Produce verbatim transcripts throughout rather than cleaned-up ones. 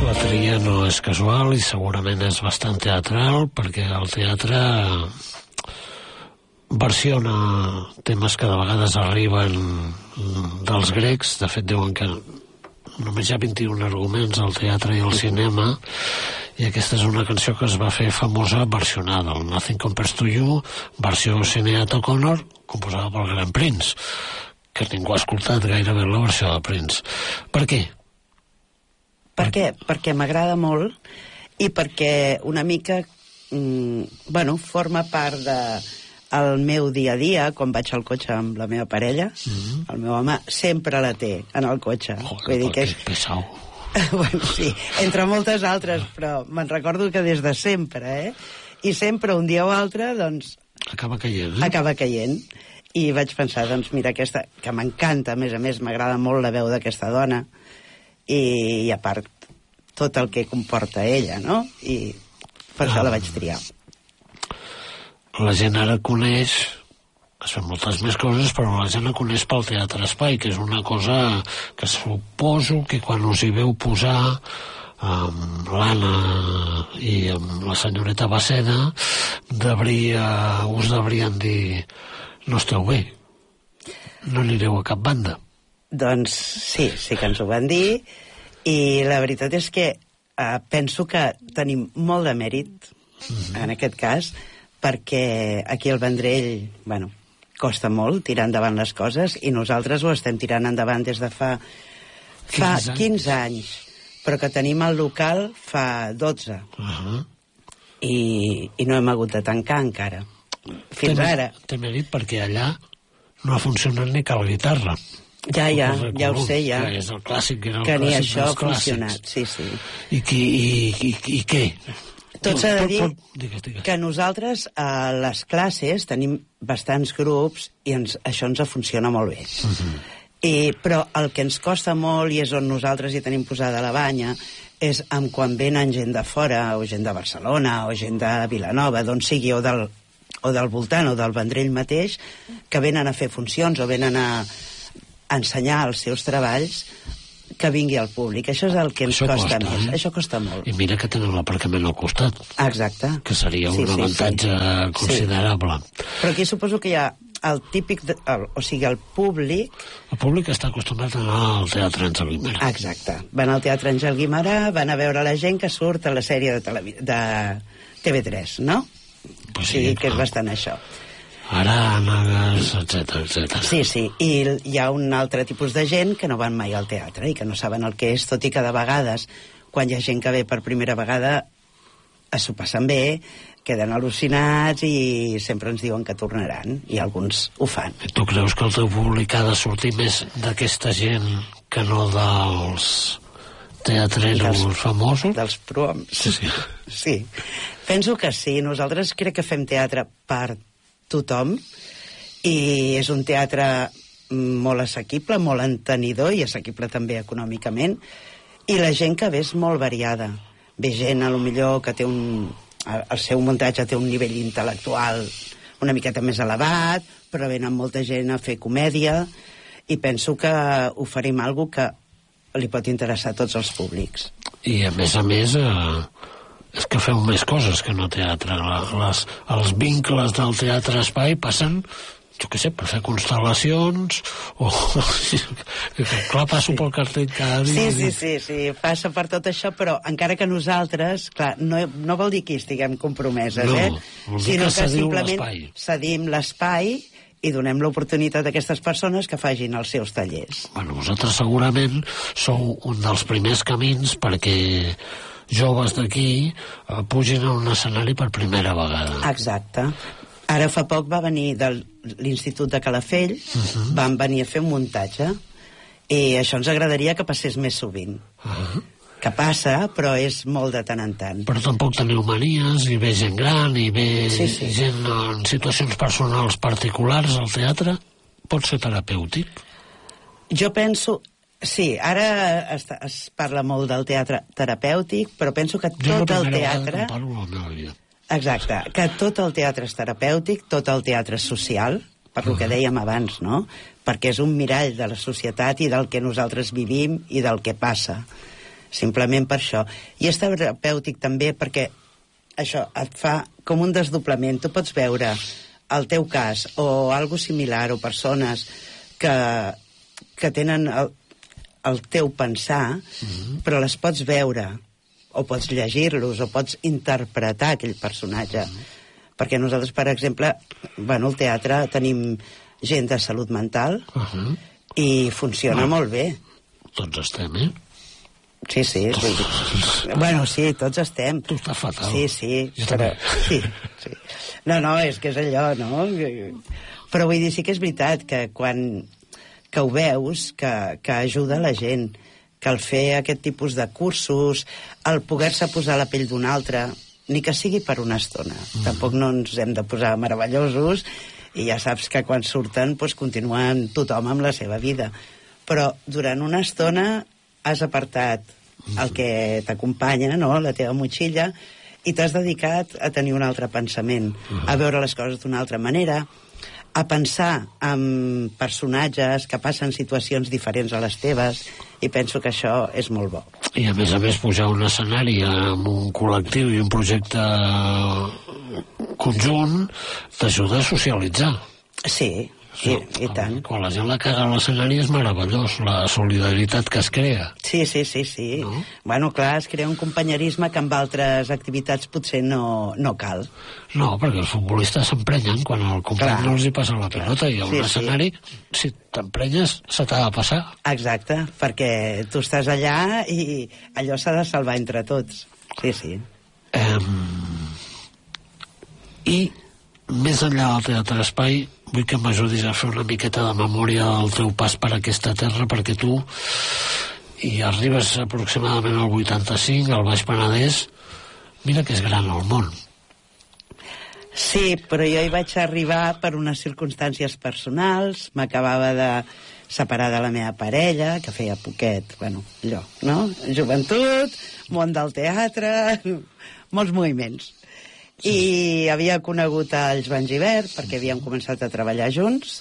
La tria no és casual i segurament és bastant teatral, perquè el teatre versiona temes que de vegades arriben dels grecs. De fet, diuen que només hi ha vint-i-un arguments al teatre i al cinema, i aquesta és una canció que es va fer famosa versionada, el Nothing Compares to You, versió Sinéad O'Connor, composada pel gran Prince, que ningú ha escoltat gairebé la versió de Prince. Per què? Per què? Perquè m'agrada molt i perquè una mica mm, bueno, forma part de el meu dia a dia, quan vaig al cotxe amb la meva parella. Mm-hmm. El meu home sempre la té en el cotxe. Oh, Vull dir que és pesau. Bueno, sí, entre moltes altres, però me'n recordo que des de sempre, eh? I sempre, un dia o altre, doncs... Acaba caient, eh? Acaba caient. I vaig pensar, doncs, mira, aquesta, que m'encanta, a més a més, m'agrada molt la veu d'aquesta dona, i, i a part, tot el que comporta ella, no? I per això la vaig triar. La gent ara coneix... es fan moltes més coses, però la gent la coneix pel Teatre Espai, que és una cosa que suposo que quan us hi veu posar amb l'Anna i amb la senyoreta Baceda devria, us deurien dir no esteu bé, no anireu a cap banda. Doncs sí, sí que ens ho van dir, i la veritat és que eh, penso que tenim molt de mèrit, mm-hmm. en aquest cas, perquè aquí al Vendrell, bueno, costa molt tirar endavant les coses, i nosaltres ho estem tirant endavant des de fa, fa quinze anys, però que tenim el local fa dotze. Uh-huh. I, i no hem hagut de tancar encara. Fins T'he ara. T'he dit perquè allà no ha funcionat ni cal guitarra. Ja, ja, ja ho sé, ja. Que és el clàssic, que era el que clàssic ni això dels ha funcionat, sí, sí. I, qui, i, i, i què? Tot s'ha de dir tot, tot, digues, digues. que nosaltres a les classes tenim bastants grups i ens, això ens funciona molt bé. Uh-huh. I, però el que ens costa molt, i és on nosaltres hi tenim posada la banya, és amb quan venen gent de fora, o gent de Barcelona, o gent de Vilanova, d'on sigui, o del, o del voltant, o del Vendrell mateix, que venen a fer funcions, o venen a ensenyar els seus treballs, que vingui al públic. Això és el que ens això costa, costa més. Eh? Això costa molt. I mira que tenen l'aparcament al costat. Exacte. Que seria sí, un sí, avantatge sí. considerable. Sí. Però aquí suposo que hi ha el típic, de, el, o sigui, el públic... El públic està acostumat a anar al Teatre Àngel Guimerà. Exacte. Van al Teatre Àngel Guimerà, van a veure la gent que surt a la sèrie de, televi... de T V tres, no? Pues sí, sí, que és clar. bastant això. Arànegues, etcètera, etcètera. Sí, sí, i hi ha un altre tipus de gent que no van mai al teatre i que no saben el que és, tot i que de vegades, quan hi ha gent que ve per primera vegada, s'ho passen bé, queden al·lucinats i sempre ens diuen que tornaran, i alguns ho fan. I tu creus que el teu públic ha de sortir més d'aquesta gent que no dels teatreros dels, famosos? Dels proms. Sí, sí. Sí, penso que sí. Nosaltres crec que fem teatre per tothom, i és un teatre molt assequible, molt entenidor, i assequible també econòmicament, i la gent que ve és molt variada. Ve gent, a lo millor, que té un... el seu muntatge té un nivell intel·lectual una miqueta més elevat, però venen molta gent a fer comèdia, i penso que oferim alguna cosa que li pot interessar a tots els públics. I a més a més... Eh... és que feu més coses que no teatre. Les, els vincles del Teatre Espai passen, jo què sé, per fer constel·lacions, o... clar, passo sí. pel cartell cada dia. Sí, sí, sí, sí, passa per tot això, però encara que nosaltres, clar, no, no vol dir que hi estiguem compromeses, no, eh? Vol dir sinó que, que simplement l'espai. cedim l'espai i donem l'oportunitat a aquestes persones que facin els seus tallers. Bueno, vosaltres segurament sou un dels primers camins perquè joves d'aquí eh, pugin a un escenari per primera vegada. Exacte. Ara fa poc va venir de l'Institut de Calafell, uh-huh. van venir a fer un muntatge, i això ens agradaria que passés més sovint. Uh-huh. Que passa, però és molt de tant en tant. Però tampoc teniu manies, i ve gent gran, i ve sí, sí. gent en situacions personals particulars al teatre. Pot ser terapèutic? Jo penso... Sí, ara es, es parla molt del teatre terapèutic, però penso que tot el teatre... Exacte, que tot el teatre és terapèutic, tot el teatre és social, per lo que dèiem abans, no? Perquè és un mirall de la societat i del que nosaltres vivim i del que passa. simplement per això. I és terapèutic també perquè això et fa com un desdoblament. Tu pots veure el teu cas o algo similar o persones que, que tenen el, el teu pensar, mm-hmm. però les pots veure o pots llegir-los o pots interpretar aquell personatge. Mm-hmm. Perquè nosaltres, per exemple, bueno, al teatre tenim gent de salut mental uh-huh. i funciona bueno, molt bé. Tots estem, eh? Sí, sí. sí. Bueno, sí, tots estem. Tu estàs fatal. Sí, sí. Jo però, també. Sí, sí. No, no, és que és allò, no? Però vull dir, sí que és veritat que quan que ho veus, que, que ajuda la gent, que al fer aquest tipus de cursos, el poder-se posar a la pell d'un altre, ni que sigui per una estona. Mm. Tampoc no ens hem de posar meravellosos i ja saps que quan surten doncs, continuen tothom amb la seva vida. Però durant una estona has apartat el que t'acompanya, no? La teva motxilla, i t'has dedicat a tenir un altre pensament, a veure les coses d'una altra manera, a pensar en personatges que passen situacions diferents a les teves, i penso que això és molt bo. I a més a més pujar a un escenari amb un col·lectiu i un projecte conjunt t'ajuda a socialitzar. Sí, i, i tant. Quan la gent la caga a l'escenari és meravellós, la solidaritat que es crea. Sí, sí, sí, sí. No? Bueno, clar, es crea un companyerisme que amb altres activitats potser no, no cal. No, perquè els futbolistes s'emprenyen quan el company clar. No els hi passa la pilota, i a un sí, escenari, sí. Si t'emprenyes, se t'ha de passar. Exacte, perquè tu estàs allà i allò s'ha de salvar entre tots. Sí, sí. Um, I més enllà del Teatre Espai, vull que m'ajudis a fer una miqueta de memòria del teu pas per aquesta terra, perquè tu hi arribes aproximadament al vuitanta-cinc, al Baix Penedès. Mira que és gran el món. Sí, però jo hi vaig arribar per unes circumstàncies personals. M'acabava de separar de la meva parella, que feia poquet, bueno, allò, no? Joventut, món del teatre, molts moviments. I havia conegut el Joan Givert perquè havíem començat a treballar junts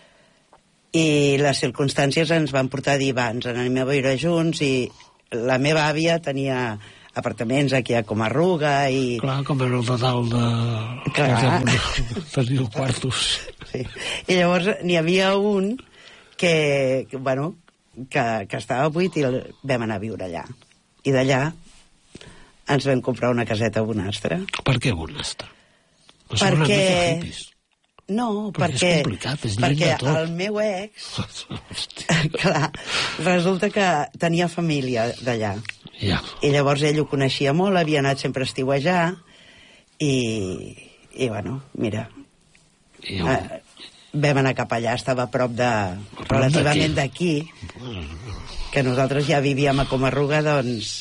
i les circumstàncies ens van portar a dir va, ens anem a viure junts, i la meva àvia tenia apartaments aquí a Comarruga i... Clar, com era el total de... Clar. Teniu quartos. Sí. I llavors n'hi havia un que, que bueno, que, que estava buit i el vam anar a viure allà. I d'allà ens vam comprar una caseta a Bonastre. Per què Bonastre? No perquè... una mica hippies. No, perquè... perquè, és complicat, és perquè tot. El meu ex... clar, resulta que tenia família d'allà. Ja. I llavors ell ho coneixia molt, havia anat sempre a estiuejar, i, i bueno, mira... I jo... eh, vam anar cap allà, estava a prop de... A prop relativament d'aquí, que nosaltres ja vivíem a Comarruga, doncs...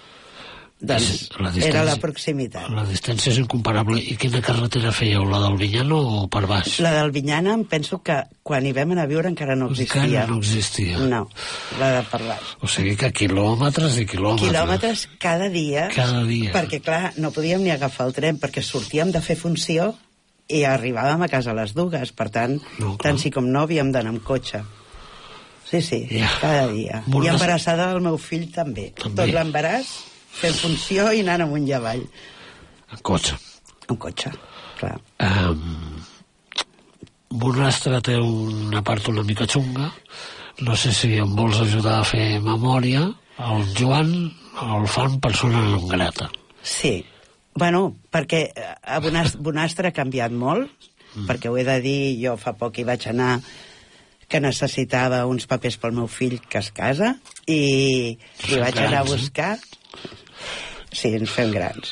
doncs la era la proximitat. La distància és incomparable. I quina carretera fèieu? La del Vinyana o per baix? La del Vinyana em penso que quan hi vam anar a viure encara no existia. Encara no existia. No, la de per baix. O sigui que quilòmetres i quilòmetres. Quilòmetres cada dia. Cada dia. Perquè, clar, no podíem ni agafar el tren, perquè sortíem de fer funció i arribàvem a casa a les dues. Per tant, no, tant sí com no havíem d'anar amb cotxe. Sí, sí, ja. Cada dia. Molt I embarassada del meu fill també. també. Tot l'embaràs, fent funció i anant amunt i avall. En cotxe. En cotxe, clar. Um, Bonastre té una part una mica xunga. No sé si em vols ajudar a fer memòria. El Joan el fan persona non grata. Sí. Bueno, perquè a Bonastre, Bonastre ha canviat molt, mm. perquè ho he de dir, jo fa poc hi vaig anar que necessitava uns papers pel meu fill que es casa, i li vaig anar a buscar. Sí, ens fem grans.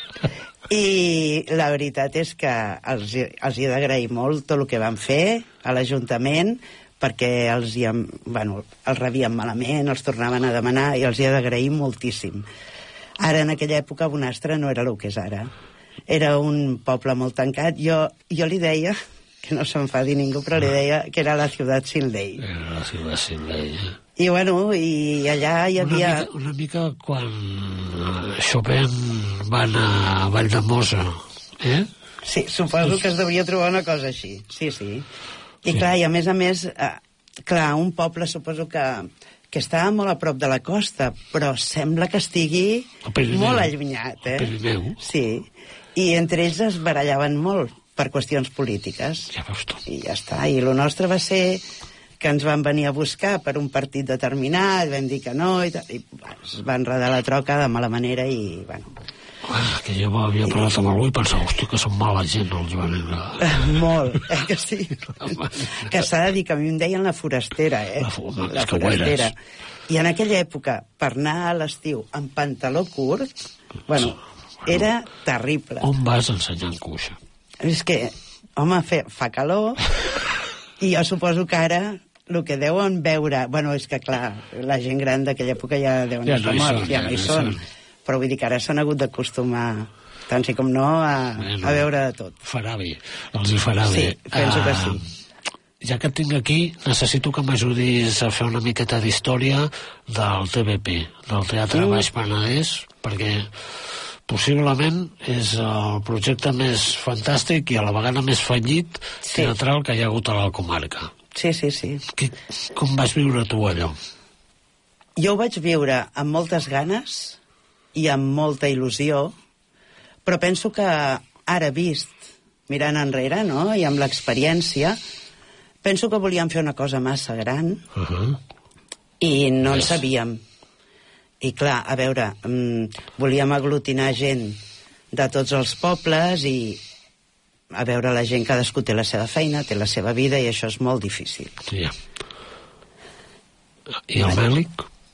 I la veritat és que els, els he d'agrair molt tot el que van fer a l'Ajuntament, perquè els, hi, bueno, els rebien malament, els tornaven a demanar, i els hi he d'agrair moltíssim. Ara, en aquella època, Bonastre no era el que és ara. Era un poble molt tancat. Jo, jo li deia, que no s'enfadi ningú, però li deia que era la ciutat sin ley. Era la ciutat sin ley, eh? I, bueno, i allà hi havia... Una mica, una mica quan Chopin va anar a Valldemossa, eh? Sí, suposo que es devia trobar una cosa així, sí, sí. I sí. Clar, i a més a més, eh, clar, un poble suposo que, que estava molt a prop de la costa, però sembla que estigui molt allunyat. Eh? El Pirineu. Sí, i entre ells es barallaven molt per qüestions polítiques. Ja veus tu. I ja està. I el nostre va ser que ens van venir a buscar per un partit determinat, vam dir que no, i, i bueno, es va enredar la troca de mala manera i, bueno... Ah, que jo havia parlat amb algú i pensava, hòstia, que són mala gent, el Joan Negre. Molt, eh, que sí. Que s'ha de dir que a mi em deien la forastera, eh? La, fu- la forastera. I en aquella època, per anar a l'estiu amb pantaló curt, bueno, era terrible. On vas ensenyant cuixa? És que, home, fe, fa calor, i jo suposo que ara el que deuen veure... Bueno, és que, clar, la gent gran d'aquella època ja deuen Ja estar no hi morts, són, ja ja no hi no hi són. són. Però vull dir que ara s'han hagut d'acostumar, tant sí com no, a, Bueno, a veure de tot. Farà bé, els hi farà Sí, bé. penso que Ah, sí. Ja que et tinc aquí, necessito que m'ajudis a fer una miqueta d'història del T V P, del Teatre Mm. Baix Penedès, perquè possiblement és el projecte més fantàstic i a la vegada més fallit Sí. teatral que hi ha hagut a la comarca. Sí, sí, sí. Que, com vas viure tu allò? Jo ho vaig viure amb moltes ganes i amb molta il·lusió, però penso que ara vist, mirant enrere, no?, i amb l'experiència, penso que volíem fer una cosa massa gran Uh -huh. i no en Yes. sabíem. I clar, a veure, mm, volíem aglutinar gent de tots els pobles i, a veure, la gent, cadascú té la seva feina, té la seva vida, i això és molt difícil. Ja. I el Mèlic?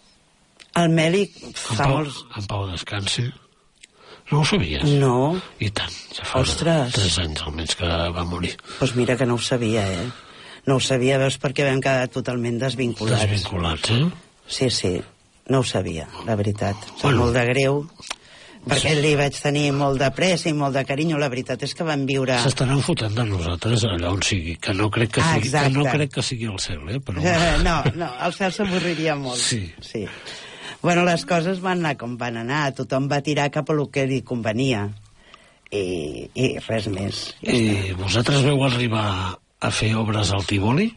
El Mèlic En fa Pau, molts... en Pau descansi? No ho sabies? No, I tant, ja fa Ostres. tres anys almenys que va morir. doncs mira que no ho sabia, eh? No ho sabia, veus, perquè vam quedar totalment desvinculats. Desvinculats, eh? Sí, sí, no ho sabia, la veritat. Em sap Bueno. molt de greu, perquè li vaig tenir molt de pressa i molt de carinyo. La veritat és que vam viure... S'estaran fotent de nosaltres allà on sigui, que no crec que Ah, sigui, que exacte. no crec que sigui el cel, eh? Però... Eh, no, no, el cel s'avorriria molt. Sí. sí. Bueno, les coses van anar com van anar. Tothom va tirar cap a lo que li convenia. I, i res més. Ja està. I vosaltres veu arribar a fer obres al Tívoli?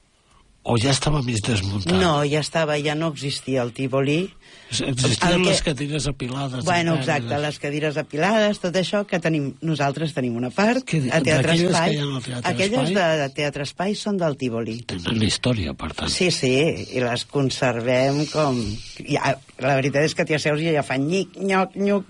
O ja estava mig desmuntat? No, ja estava, ja no existia el Tívoli. Existien El que- les cadires apilades. Bueno, encara. exacte, les cadires apilades, tot això que tenim, nosaltres tenim una part, Que- a Teatre d'aquelles Espai. que hi ha al Teatre Aquelles Espai? de, de Teatre Espai són del Tívoli. Tenen la història, per tant. Sí, sí, i les conservem com... Ja, la veritat és que t'hi asseus i ja fan nyic, nyoc, nyuc,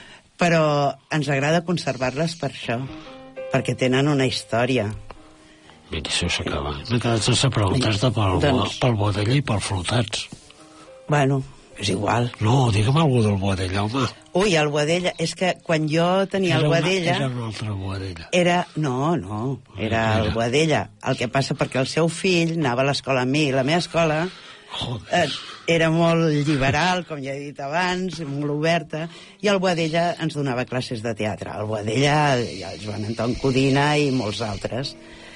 però ens agrada conservar-les per això, perquè tenen una història. Mira, això s'acaba. M'he quedat sense preguntar-te pel, Doncs- pel Boadella i pel Flotats. Bueno, és igual. No, digue'm algú del Boadella, home. Ui, el Boadella, és que quan jo tenia el Era una- Boadella... Era un altre Boadella. Era... No, no, era el Era. Boadella. El que passa perquè el seu fill anava a l'escola amb mi, i la meva escola Joder. eh, era molt liberal, com ja he dit abans, molt oberta, i el Boadella ens donava classes de teatre. El Boadella, i el Joan Anton Codina i molts altres.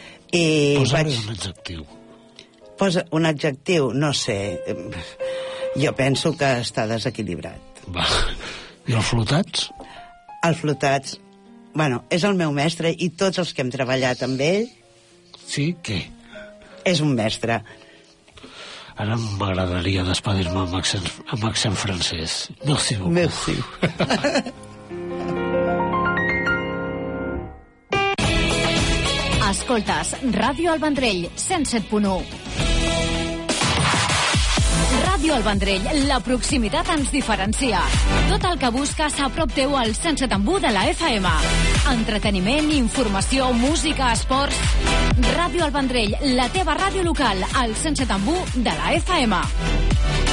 I Posa-li vaig... un adjectiu. Posa un adjectiu, no sé. Jo penso que està desequilibrat. Va. I els Flotats? Els Flotats, bueno, és el meu mestre, i tots els que hem treballat amb ell, Sí, què? és un mestre. Ara m'agradaria despedir-me amb accent, amb accent francès. Merci beaucoup. Merci. Escoltes Ràdio El Vendrell, cent set punt u. Ràdio El Vendrell, la proximitat ens diferencia. Tot el que busques a prop teu al cent set punt u de la F M. Entreteniment, informació, música, esports... Ràdio El Vendrell, la teva ràdio local, al cent set punt u de la F M.